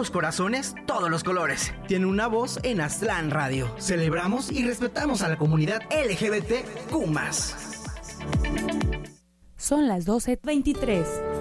los corazones, todos los colores. Tiene una voz en Aztlán Radio. Celebramos y respetamos a la comunidad LGBTQ+. Son las 12:23.